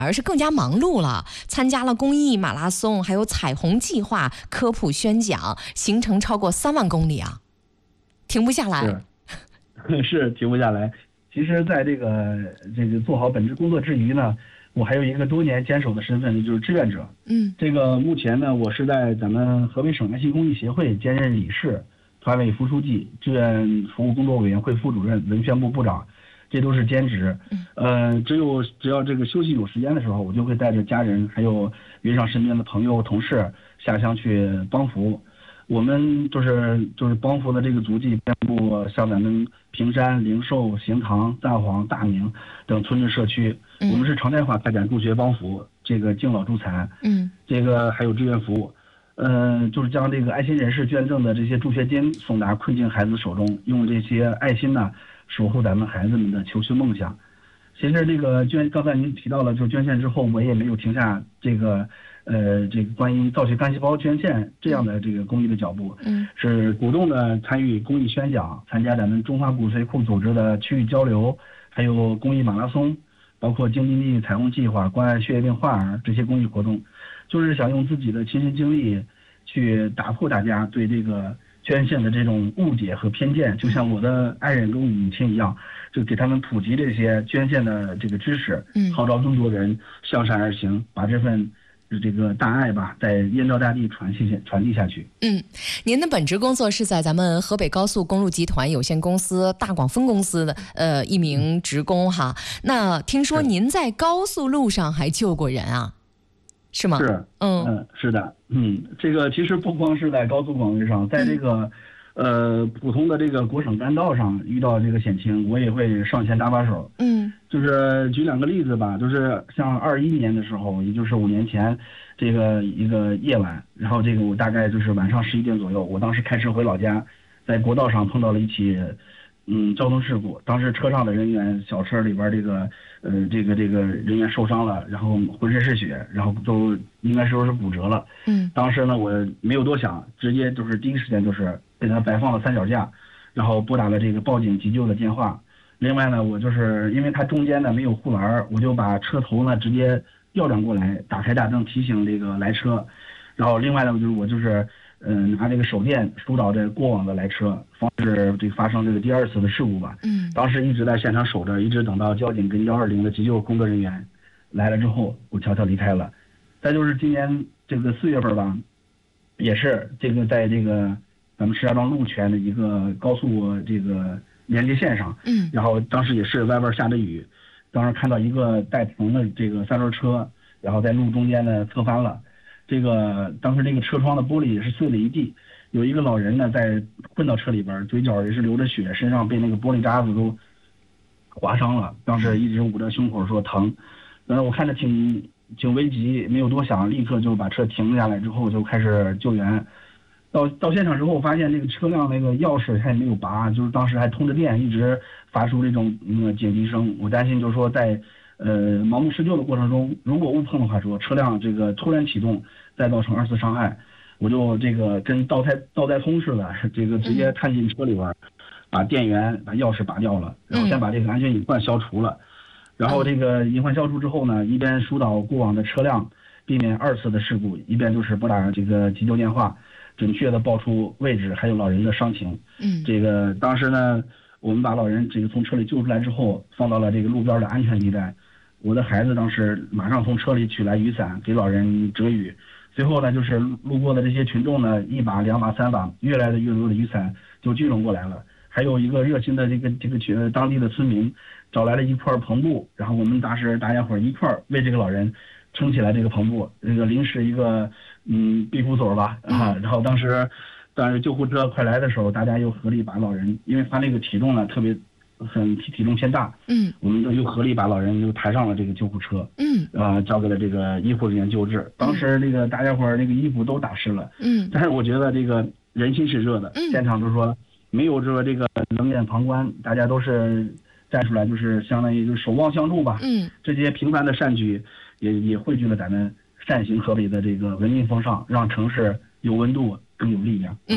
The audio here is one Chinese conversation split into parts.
而是更加忙碌了，参加了公益马拉松，还有彩虹计划、科普宣讲，行程超过3万公里啊，停不下来。 是停不下来。其实，在这个做好本职工作之余呢，我还有一个多年坚守的身份，就是志愿者。这个目前呢，我是在咱们河北省爱心公益协会兼任理事、团委副书记、志愿服务工作委员会副主任、文宣部部长，这都是兼职。只要这个休息有时间的时候，我就会带着家人还有约上身边的朋友同事下乡去帮扶。我们就是帮扶的这个足迹遍布像咱们平山、灵寿、行堂、赞皇、大明等村镇社区。我们是常态化开展助学帮扶，这个敬老助残，这个还有志愿服务。就是将这个爱心人士捐赠的这些助学金送达困境孩子手中，用这些爱心呢守护咱们孩子们的求学梦想。其实这个刚才您提到了，就捐献之后，我也没有停下这个关于造血干细胞捐献这样的这个公益的脚步，是主动的参与公益宣讲，参加咱们中华骨髓库组织的区域交流，还有公益马拉松，包括京津冀彩虹计划、关爱血液病患儿这些公益活动，就是想用自己的亲身经历去打破大家对这个捐献的这种误解和偏见，就像我的爱人跟我母亲一样，就给他们普及这些捐献的这个知识，号召更多人向善而行，把这份这个大爱吧，在燕赵大地传递下去。 您的本职工作是在咱们河北高速公路集团有限公司大广分公司的一名职工哈。那听说您在高速路上还救过人啊？是吗？ 是，是的，这个其实不光是在高速广位上，在这个普通的这个国省干道上遇到这个险情，我也会上前搭把手。就是举2个例子吧，就是像21年的时候，也就是5年前，这个一个夜晚，然后这个我大概就是晚上11点左右，我当时开车回老家，在国道上碰到了一起交通事故。当时车上的人员，小车里边这个人员受伤了，然后浑身是血，然后都应该说是骨折了。当时呢，我没有多想，直接就是第一时间就是给他摆放了3脚架，然后拨打了这个报警急救的电话。另外呢，我就是因为它中间呢没有护栏，我就把车头呢直接调转过来，打开大灯提醒这个来车。然后另外呢，我就是拿这个手电疏导这过往的来车，防止这发生这个第2次的事故吧。当时一直在现场守着，一直等到交警跟120的急救工作人员来了之后，我悄悄离开了。再就是今年这个4月份吧，也是这个在这个咱们石家庄路权的一个高速这个连接线上，然后当时也是外边下着雨，当时看到一个带棚的这个3轮车，然后在路中间呢侧翻了，这个当时这个车窗的玻璃也是碎了一地，有一个老人呢在困到车里边，嘴角也是流着血，身上被那个玻璃渣子都划伤了，当时一直捂着胸口说疼。我看着挺危急，没有多想，立刻就把车停下来之后就开始救援。到现场之后，我发现那个车辆那个钥匙它也没有拔，就是当时还通着电，一直发出这种警笛声。我担心就是说在盲目施救的过程中，如果误碰的话，说车辆这个突然启动，再造成2次伤害，我就这个跟倒带通似的，这个直接探进车里边，把电源把钥匙拔掉了，然后先把这个安全隐患消除了。然后这个隐患消除之后呢，一边疏导过往的车辆，避免2次的事故，一边就是拨打这个急救电话，准确的报出位置，还有老人的伤情。这个当时呢，我们把老人这个从车里救出来之后，放到了这个路边的安全地带。我的孩子当时马上从车里取来雨伞给老人遮雨。随后呢，就是路过的这些群众呢，1把、2把、3把，越来越多的雨伞就聚拢过来了。还有一个热心的这个当地的村民找来了一块篷布，然后我们大家伙一块为这个老人撑起来这个篷布，这个临时一个庇护所吧然后当时救护车快来的时候，大家又合力把老人，因为他那个体重呢体重偏大，我们又合力把老人又抬上了这个救护车，交给了这个医护人员救治。当时这个大家伙那个衣服都打湿了，但是我觉得这个人心是热的，现场就是说没有这个冷眼旁观，大家都是站出来，就是相当于就是守望相助吧。这些平凡的善举也汇聚了咱们善行河北的这个文明风尚，让城市有温度更有力量。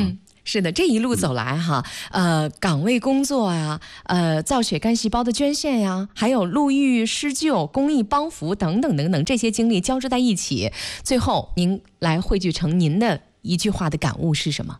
是的，这一路走来哈，岗位工作啊，造血干细胞的捐献呀，还有路遇施救、公益帮扶等等等等，这些经历交织在一起，最后您来汇聚成您的一句话的感悟是什么？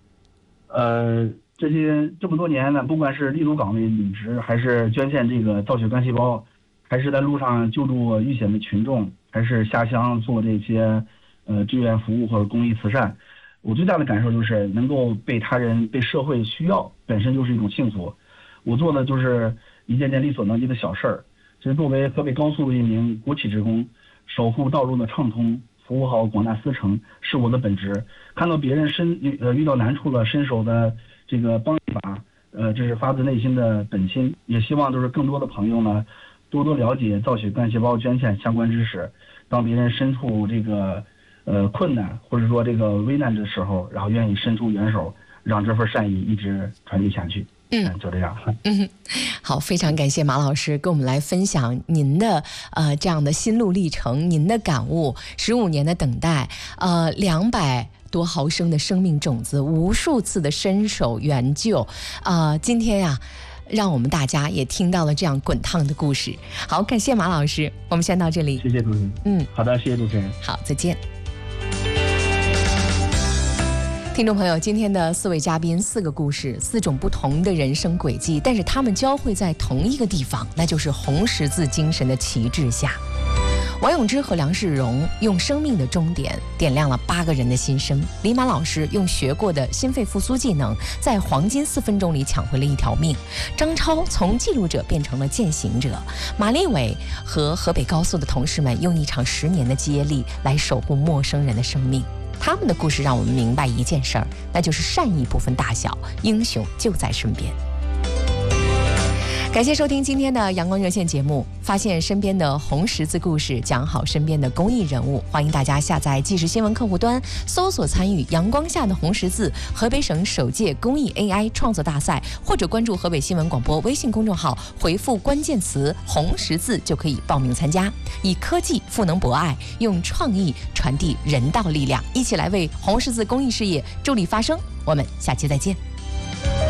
这么多年呢，不管是立足岗位履职，还是捐献这个造血干细胞，还是在路上救助遇险的群众，还是下乡做这些志愿服务或者公益慈善，我最大的感受就是能够被他人、被社会需要，本身就是一种幸福。我做的就是一件件力所能及的小事儿。其实作为河北高速的一名国企职工，守护道路的畅通，服务好广大司乘是我的本职。看到别人遇到难处了，伸手的这个帮一把，这是发自内心的本心。也希望就是更多的朋友呢，多多了解造血干细胞捐献相关知识。当别人身处这个困难或者说这个危难的时候，然后愿意伸出援手，让这份善意一直传递下去。就这样。 好，非常感谢马老师跟我们来分享您的这样的心路历程，您的感悟，15年的等待，200多毫升的生命种子，无数次的伸手援救，今天呀，让我们大家也听到了这样滚烫的故事。好，感谢马老师，我们先到这里。 谢谢主持人。好的，谢谢主持人。 好，再见。听众朋友，今天的4位嘉宾，4个故事，4种不同的人生轨迹，但是他们交汇在同一个地方，那就是红十字精神的旗帜下。王永之和梁世荣用生命的终点点亮了8个人的心声。李马老师用学过的心肺复苏技能，在黄金4分钟里抢回了1条命。张超从记录者变成了践行者。马立伟和河北高速的同事们用一场10年的接力来守护陌生人的生命。他们的故事让我们明白一件事儿，那就是善意不分大小，英雄就在身边。感谢收听今天的阳光热线节目，发现身边的红十字故事，讲好身边的公益人物。欢迎大家下载即时新闻客户端，搜索参与阳光下的红十字河北省首届公益 AI 创作大赛，或者关注河北新闻广播微信公众号，回复关键词红十字就可以报名参加。以科技赋能博爱，用创意传递人道力量，一起来为红十字公益事业助力发声。我们下期再见。